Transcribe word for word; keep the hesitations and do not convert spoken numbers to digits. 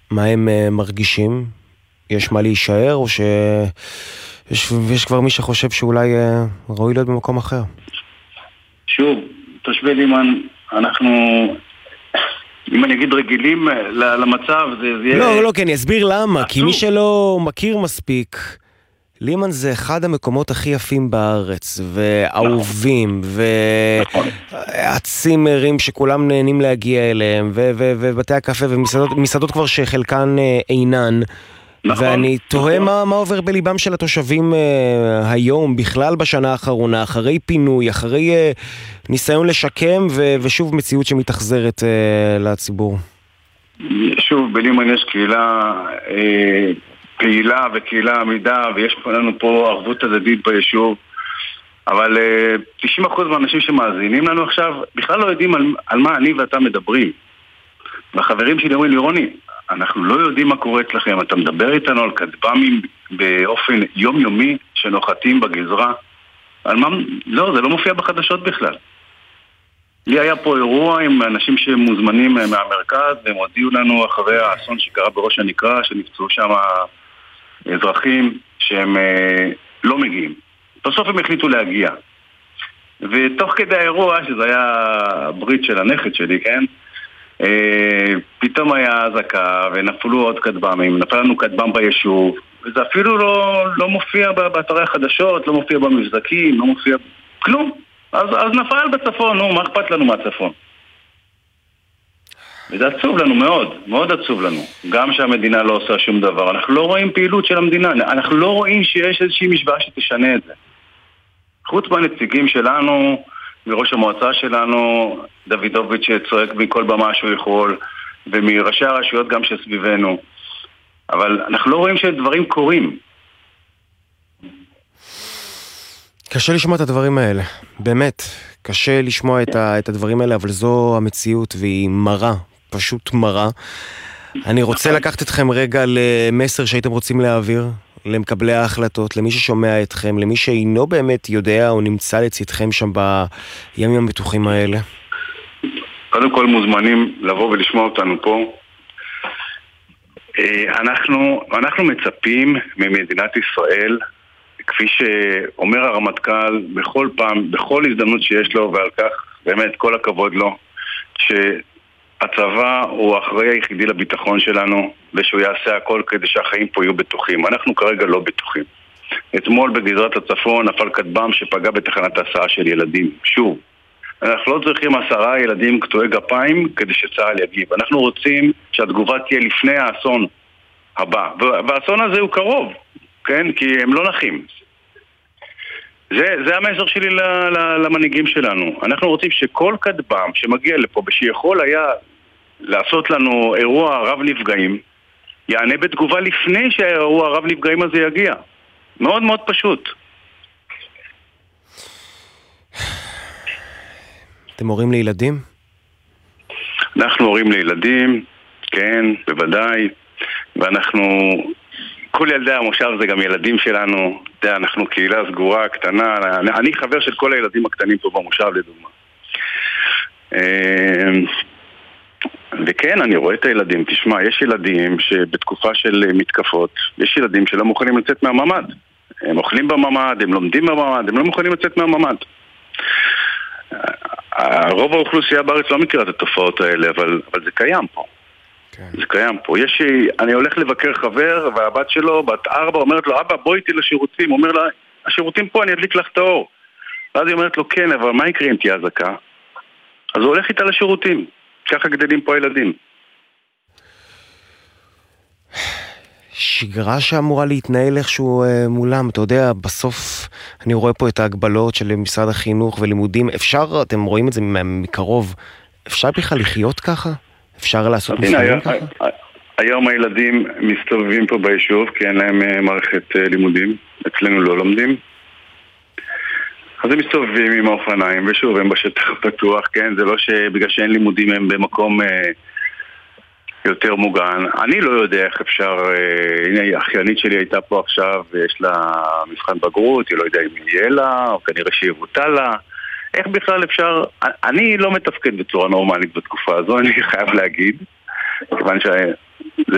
מה הם uh, מרגישים? יש מה להישאר, או שיש יש כבר מי שחושב שאולי uh, ראוי להיות במקום אחר? שוב, תושבי לימן, אנחנו, אם אני אגיד רגילים למצב, זה, זה לא, יהיה... לא, כן, אסביר למה, כי מי שלא מכיר מספיק, לימן זה אחד המקומות הכי יפים בארץ, ואהובים, והצימרים שכולם נהנים להגיע אליהם, ובתי הקפה ומסעדות כבר שחלקן אינן, ואני תוהה מה, מה עובר בליבם של התושבים uh, היום, בכלל בשנה האחרונה, אחרי פינוי, אחרי uh, ניסיון לשקם, ו- ושוב מציאות שמתאכזרת uh, לציבור. שוב, בלימן יש קהילה אה, פעילה וקהילה עמידה, ויש לנו פה ערבות הדדית ביישוב, אבל אה, תשעים אחוז מהאנשים שמאזינים לנו עכשיו בכלל לא יודעים על, על מה אני ואתה מדברים. והחברים שלי אומרים לי, רוני, אנחנו לא יודעים מה קורה אצלכם, אתה מדבר איתנו על כטב"מים באופן יומיומי שנוחתים בגזרה. על מה? לא, זה לא מופיע בחדשות בכלל. לי היה פה אירוע עם אנשים שמוזמנים מהמרכז, והם הודיעו לנו אחרי האסון שקרה בראש הנקרה, שנפצעו שם אזרחים שהם אה, לא מגיעים. בסוף הם החליטו להגיע. ותוך כדי האירוע, שזה היה הברית של הנכד שלי, כן? אה, פתאום היה אזעקה ונפלו עוד כטב"מים, נפל לנו כטב"ם ביישוב, וזה אפילו לא, לא מופיע באתרי החדשות, לא מופיע במבזקים, לא מופיע כלום. אז, אז נפל בצפון, נו, מה אכפת לנו מהצפון? וזה עצוב לנו מאוד, מאוד עצוב לנו. גם שהמדינה לא עושה שום דבר. אנחנו לא רואים פעילות של המדינה, אנחנו לא רואים שיש איזושהי משוואה שתשנה את זה. חוץ מהנציגים שלנו, מראש המועצה שלנו, דוידוביץ' שצועק מכל במה שהוא יכול, ומראשי הרשויות גם שסביבנו. אבל אנחנו לא רואים שדברים קורים. קשה לשמוע את הדברים האלה, באמת, קשה לשמוע את, ה, את הדברים האלה, אבל זו המציאות והיא מרה, פשוט מרה. אני רוצה לקחת אתכם רגע למסר שהייתם רוצים להעביר, למקבלי ההחלטות, למי ששומע אתכם, למי שאינו באמת יודע או נמצא לצדכם שם בימים המתוחים האלה. קודם כל מוזמנים לבוא ולשמוע אותנו פה. אנחנו, אנחנו מצפים ממדינת ישראל, כפי שאומר הרמטכ"ל בכל פעם, בכל הזדמנות שיש לו, ועל כך באמת כל הכבוד לו, שהצבא הוא האחראי היחידי לביטחון שלנו, ושהוא יעשה הכל כדי שהחיים פה יהיו בטוחים. אנחנו כרגע לא בטוחים. אתמול בגזרת הצפון נפל כטב"ם שפגע בתחנת ההסעה של ילדים. שוב, אנחנו לא צריכים עשרה ילדים קטועי גפיים כדי שצה"ל יגיב. אנחנו רוצים שהתגובה תהיה לפני האסון הבא. והאסון הזה הוא קרוב, כן? כי הם לא נחים. זה, זה המסר שלי ל, ל, למנהיגים שלנו. אנחנו רוצים שכל כטב"ם שמגיע לפה ושיכול היה לעשות לנו אירוע רב נפגעים, יענה בתגובה לפני שהאירוע רב נפגעים הזה יגיע. מאוד מאוד פשוט. אתם הורים לילדים? אנחנו הורים לילדים, כן, בוודאי. ואנחנו, כל ילדי המושב זה גם ילדים שלנו. יודע, אנחנו קהילה סגורה, קטנה. אני, אני חבר של כל הילדים הקטנים פה במושב, לדוגמה. וכן, אני רואה את הילדים. תשמע, יש ילדים שבתקופה של מתקפות, יש ילדים שלא מוכנים לצאת מהממד. הם אוכלים בממד, הם לומדים בממד, הם לא מוכנים לצאת מהממד. רוב האוכלוסייה בארץ לא מכירה את התופעות האלה, אבל, אבל זה קיים פה. כן. זה קיים פה. יש, אני הולך לבקר חבר, והבת שלו, בת ארבע, אומרת לו, אבא, בוא איתי לשירותים. הוא אומר לה, השירותים פה, אני אדליק לך את האור. ואז היא אומרת לו, כן, אבל מה יקרה אם תהיה אזעקה? אז הוא הולך איתה לשירותים. ככה גדלים פה הילדים. שגרה שאמורה להתנהל איכשהו אה, מולם, אתה יודע, בסוף אני רואה פה את ההגבלות של משרד החינוך ולימודים, אפשר, אתם רואים את זה מקרוב, אפשר בכלל לחיות ככה? אפשר לעשות מפעלים ככה? היום הילדים מסתובבים פה ביישוב, כי אין להם מערכת לימודים, אצלנו לא לומדים. אז הם מסתובבים עם האופניים, ושוב, הם בשטח פתוח, כן? זה לא שבגלל שאין לימודים הם במקום יותר מוגן. אני לא יודע איך אפשר, הנה, האחיינית שלי הייתה פה עכשיו, ויש לה מבחן בגרות, היא לא יודע אם יהיה לה, או כנראה שיבוטל לה. איך בכלל אפשר, אני לא מתפקד בצורה נורמלית בתקופה הזו, אני חייב להגיד, כיוון